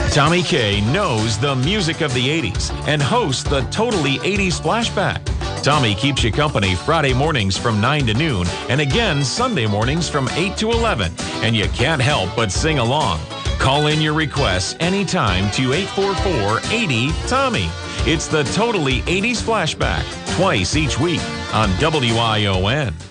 Tommy K knows the music of the 80s and hosts the Totally 80s Flashback. Tommy keeps you company Friday mornings from 9 to noon and again Sunday mornings from 8 to 11. And you can't help but sing along. Call in your requests anytime to 844-80-TOMMY. It's the Totally 80s Flashback, twice each week on WION.